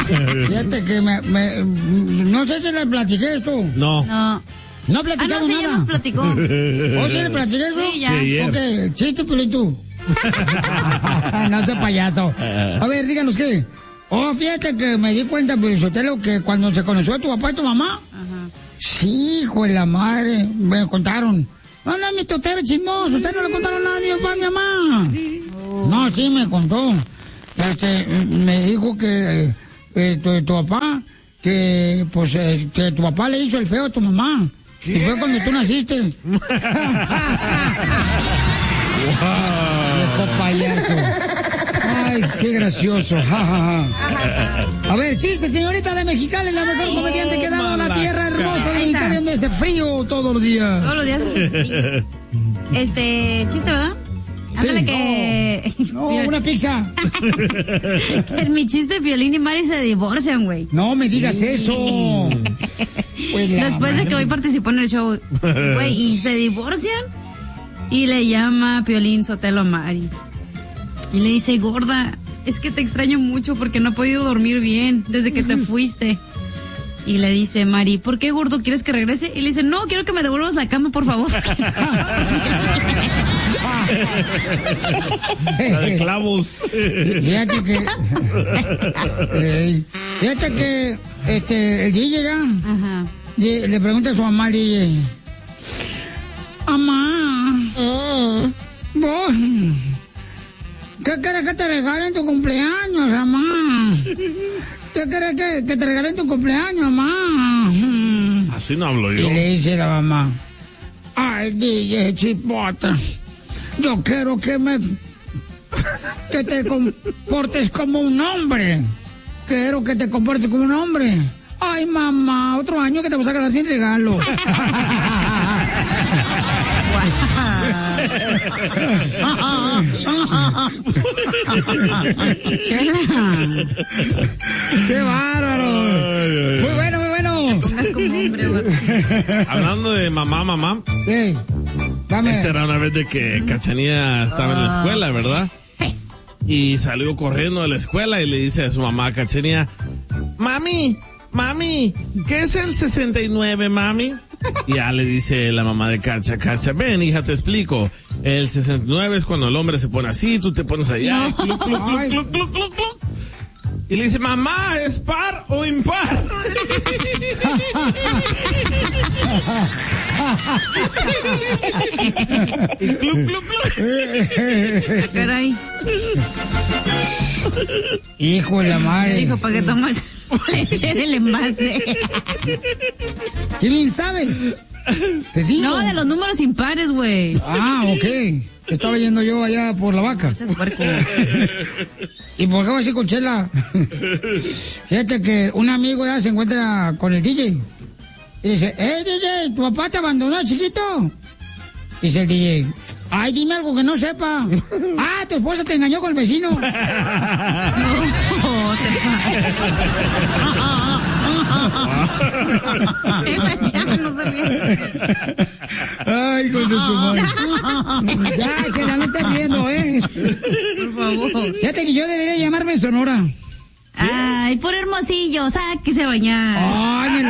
Fíjate que no sé si le platiqué esto. No. No platicamos nada. Ya nos platicó. ¿O si le platiqué eso? Sí, ya. Ok, chiste, Piolín, tú. No seas payaso. A ver, díganos qué. Fíjate que me di cuenta, pues, Sotelo, que cuando se conoció a tu papá y tu mamá. Ajá. Sí, hijo de la madre, me contaron. Anda, mi totero chismoso, usted no le contaron nada a mi papá, a mi mamá. No, sí, me contó. Me dijo que tu papá, que tu papá le hizo el feo a tu mamá. ¿Qué? Y fue cuando tú naciste. ¡Wow! ¡Viejo payaso! ¡Ay, qué gracioso! ¡Ja, ja, ja! A ver, chiste, señorita de Mexicali, la mejor comediante que ha dado la tierra hermosa de Mexicali, donde hace frío todos los días. Todos los días hace frío. Chiste, ¿verdad? Sí. Ándale que... No, una pizza. En mi chiste, Piolín y Mari se divorcian, güey. No me digas eso. Pues después de que hoy participó en el show, güey, y se divorcian. Y le llama Piolín Sotelo a Mari. Y le dice, gorda, es que te extraño mucho porque no he podido dormir bien desde que te fuiste. Y le dice Mari, ¿por qué, gordo? ¿Quieres que regrese? Y le dice, no, quiero que me devuelvas la cama, por favor. La de clavos. Fíjate que el DJ ya. Ajá. Le pregunta a su mamá al DJ. Mamá, vos, ¿qué querés que te regalen tu cumpleaños, mamá? ¿Qué querés que te regalen tu cumpleaños, mamá? Así no hablo yo. Y le dice la mamá, ay, DJ Chipota, yo quiero que te comportes como un hombre. Quiero que te comportes como un hombre. Ay, mamá, otro año que te vas a quedar sin regalo. ¡Qué bárbaro! Muy bueno, muy bueno. Como hombre, hablando de mamá. Sí, dame. Esta era una vez de que Cachanilla estaba en la escuela, ¿verdad? Y salió corriendo de la escuela y le dice a su mamá, Cachanilla, Mami, ¿qué es el 69, mami? Y ya le dice la mamá de Cacha, ven, hija, te explico. El 69 es cuando el hombre se pone así, tú te pones allá, cluc, cluc, cluc, cluc, cluc, cluc, cluc. Y le dice, mamá, ¿es par o impar? Y cluc, cluc, cluc. Caray. Hijo de la madre. Dijo, ¿para qué tomas leche del envase? ¿Qué bien sabes? Te digo. No, de los números impares, güey. Ah, ok. Estaba yendo yo allá por la vaca. ¿Y por qué voy así con Chela? Fíjate que un amigo ya se encuentra con el DJ. Y dice, DJ, ¿tu papá te abandonó, chiquito? Dice el DJ, ay, dime algo que no sepa. Ah, tu esposa te engañó con el vecino. No, te pasa. No sabía. Ay, con su madre. Ya, Chela, no estás viendo, Por favor. Fíjate que yo debería llamarme Sonora. Ay, por Hermosillo, sáquese a bañar. Ay,